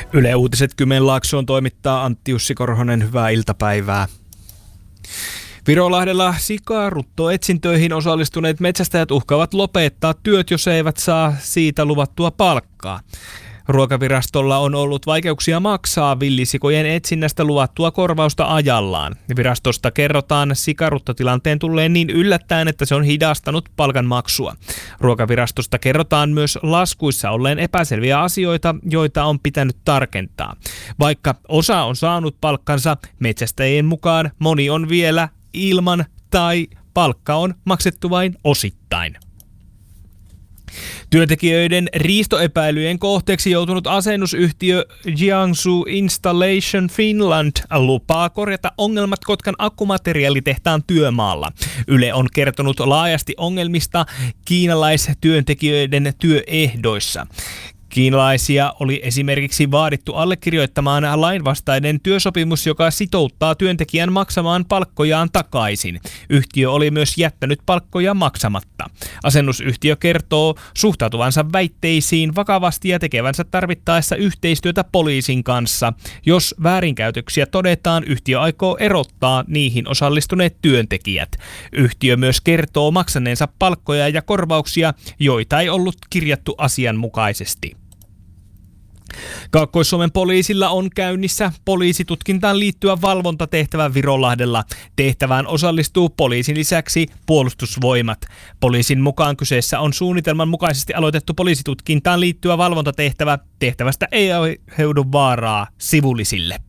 Yle Uutiset Kymenlaaksoon toimittaa Antti Jussi Korhonen. Hyvää iltapäivää. Virolahdella sikaruttoetsintöihin osallistuneet metsästäjät uhkaavat lopettaa työt, jos eivät saa siitä luvattua palkkaa. Ruokavirastolla on ollut vaikeuksia maksaa villisikojen etsinnästä luvattua korvausta ajallaan. Virastosta kerrotaan sikaruttotilanteen tulleen niin yllättäen, että se on hidastanut palkanmaksua. Ruokavirastosta kerrotaan myös laskuissa olleen epäselviä asioita, joita on pitänyt tarkentaa. Vaikka osa on saanut palkkansa, metsästäjien mukaan moni on vielä ilman tai palkka on maksettu vain osittain. Työntekijöiden riistoepäilyjen kohteeksi joutunut asennusyhtiö Jiangsu Installation Finland lupaa korjata ongelmat Kotkan akkumateriaalitehtaan työmaalla. Yle on kertonut laajasti ongelmista kiinalaistyöntekijöiden työehdoissa. Kiinalaisia oli esimerkiksi vaadittu allekirjoittamaan lainvastainen työsopimus, joka sitouttaa työntekijän maksamaan palkkojaan takaisin. Yhtiö oli myös jättänyt palkkoja maksamatta. Asennusyhtiö kertoo suhtautuvansa väitteisiin vakavasti ja tekevänsä tarvittaessa yhteistyötä poliisin kanssa. Jos väärinkäytöksiä todetaan, yhtiö aikoo erottaa niihin osallistuneet työntekijät. Yhtiö myös kertoo maksaneensa palkkoja ja korvauksia, joita ei ollut kirjattu asianmukaisesti. Kaakkois-Suomen poliisilla on käynnissä poliisitutkintaan liittyvä valvontatehtävä Virolahdella. Tehtävään osallistuu poliisin lisäksi Puolustusvoimat. Poliisin mukaan kyseessä on suunnitelman mukaisesti aloitettu poliisitutkintaan liittyvä valvontatehtävä. Tehtävästä ei aiheudu vaaraa sivullisille.